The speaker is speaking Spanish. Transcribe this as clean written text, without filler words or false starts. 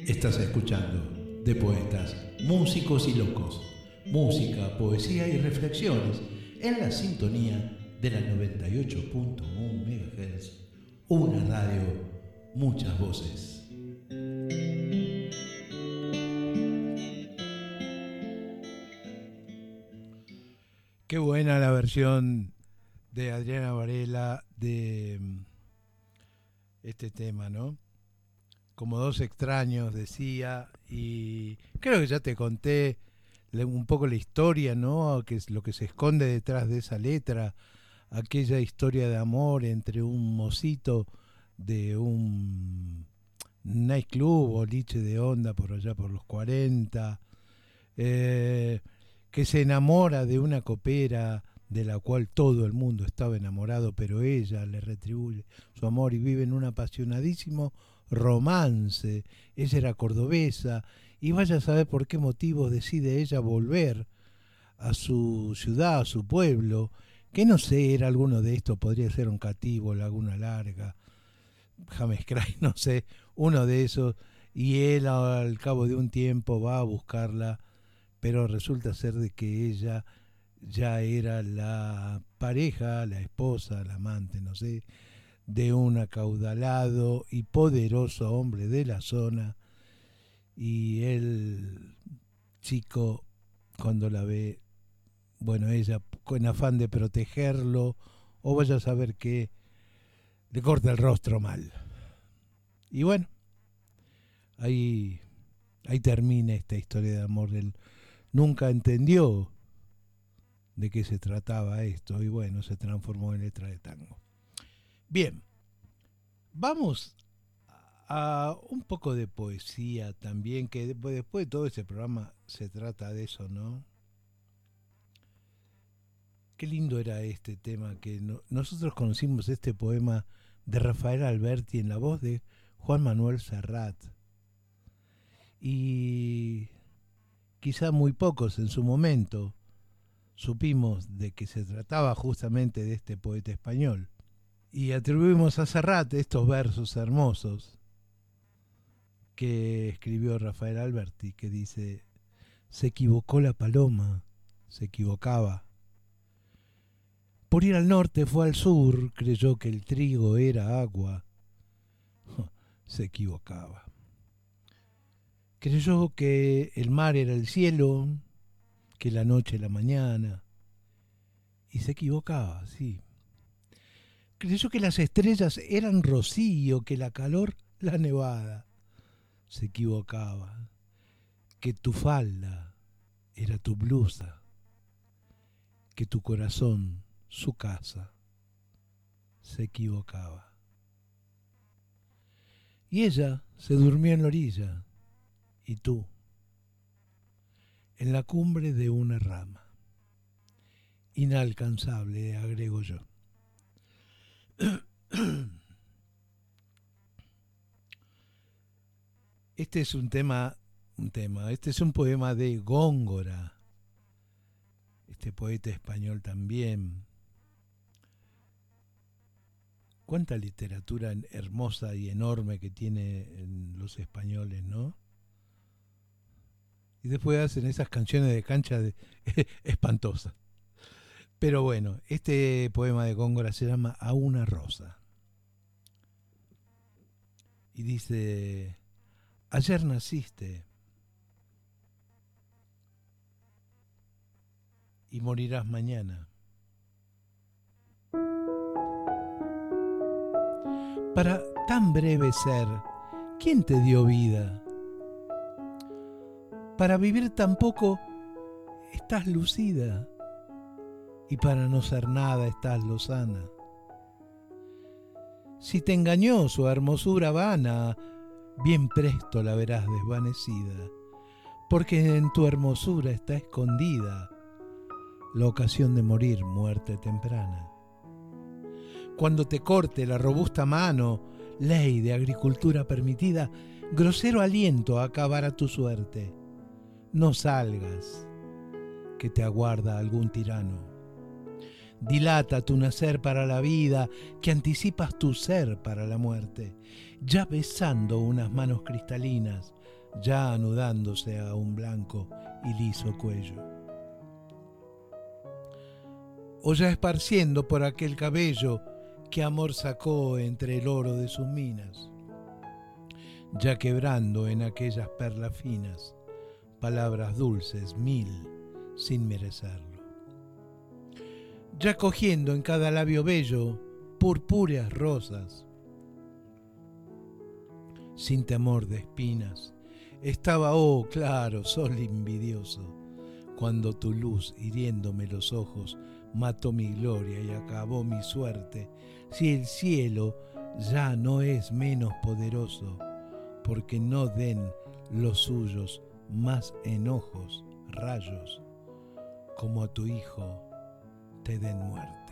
Estás escuchando De Poetas, Músicos y Locos. Música, poesía y reflexiones en la sintonía de la 98.1 MHz. Una radio, muchas voces. Qué buena la versión de Adriana Varela de este tema, ¿no? Como dos extraños, decía, y creo que ya te conté un poco la historia, ¿no? Que es lo que se esconde detrás de esa letra, aquella historia de amor entre un mocito de un nightclub, boliche de onda por allá por los 40, que se enamora de una copera de la cual todo el mundo estaba enamorado, pero ella le retribuye su amor y viven un apasionadísimo romance. Ella era cordobesa y vaya a saber por qué motivo decide ella volver a su ciudad, a su pueblo, que no sé, era alguno de estos, podría ser un Cativo, Laguna Larga, James Cray, no sé, uno de esos, y él al cabo de un tiempo va a buscarla, pero resulta ser de que ella ya era la pareja, la esposa, la amante, no sé, de un acaudalado y poderoso hombre de la zona, y el chico, cuando la ve, bueno, ella con afán de protegerlo, o vaya a saber qué, le corta el rostro mal. Y bueno, ahí termina esta historia de amor. Él nunca entendió de qué se trataba esto y bueno, se transformó en letra de tango. Bien, vamos a un poco de poesía también, que después de todo este programa se trata de eso, ¿no? Qué lindo era este tema, que nosotros conocimos este poema de Rafael Alberti en la voz de Juan Manuel Serrat. Y quizá muy pocos en su momento supimos de que se trataba justamente de este poeta español. Y atribuimos a Serrat estos versos hermosos que escribió Rafael Alberti, que dice: se equivocó la paloma, se equivocaba. Por ir al norte fue al sur, creyó que el trigo era agua, se equivocaba. Creyó que el mar era el cielo, que la noche la mañana, y se equivocaba, sí. Creyó que las estrellas eran rocío, que la calor la nevada, se equivocaba. Que tu falda era tu blusa, que tu corazón su casa, se equivocaba. Y ella se durmió en la orilla, y tú, en la cumbre de una rama, inalcanzable, agrego yo. Este es un tema, este es un poema de Góngora, este poeta español también. Cuánta literatura hermosa y enorme que tienen los españoles, ¿no? Y después hacen esas canciones de cancha espantosas. Pero bueno, este poema de Góngora se llama A una rosa. Y dice: ayer naciste y morirás mañana. Para tan breve ser, ¿quién te dio vida? Para vivir tan poco, estás lucida, y para no ser nada estás lozana. Si te engañó su hermosura vana, bien presto la verás desvanecida, porque en tu hermosura está escondida la ocasión de morir muerte temprana. Cuando te corte la robusta mano, ley de agricultura permitida, grosero aliento acabará tu suerte. No salgas, que te aguarda algún tirano. Dilata tu nacer para la vida, que anticipas tu ser para la muerte. Ya besando unas manos cristalinas, ya anudándose a un blanco y liso cuello. O ya esparciendo por aquel cabello que amor sacó entre el oro de sus minas, ya quebrando en aquellas perlas finas palabras dulces mil sin merecerlo, ya cogiendo en cada labio bello purpúreas rosas, sin temor de espinas, estaba, oh claro sol invidioso, cuando tu luz hiriéndome los ojos mató mi gloria y acabó mi suerte, si el cielo ya no es menos poderoso, porque no den los suyos más enojos, rayos, como a tu hijo te den muerte.